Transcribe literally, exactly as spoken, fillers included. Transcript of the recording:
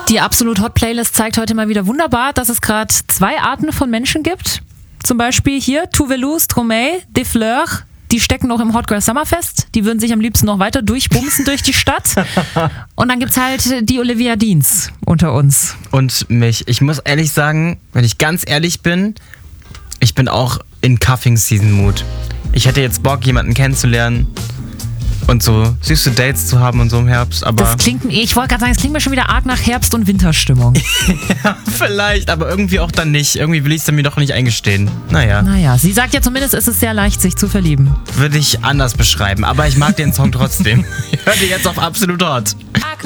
Die Absolut Hot Playlist zeigt heute mal wieder wunderbar, dass es gerade zwei Arten von Menschen gibt. Zum Beispiel hier Tuvalu, Stromae, Des Fleurs. Die stecken noch im Hot Girl Summer fest. Die würden sich am liebsten noch weiter durchbumsen durch die Stadt. Und dann gibt's halt die Olivia Deans unter uns. Und mich. Ich muss ehrlich sagen, wenn ich ganz ehrlich bin, ich bin auch in Cuffing-Season-Mood. Ich hätte jetzt Bock, jemanden kennenzulernen und so süße Dates zu haben und so im Herbst, aber... Das klingt, ich wollte gerade sagen, es klingt mir schon wieder arg nach Herbst- und Winterstimmung. Ja, vielleicht, aber irgendwie auch dann nicht. Irgendwie will ich es dann mir doch nicht eingestehen. Naja. Naja, sie sagt ja zumindest, es ist sehr leicht, sich zu verlieben. Würde ich anders beschreiben, aber ich mag den Song trotzdem. Ich höre dir jetzt auf Absolut Hot.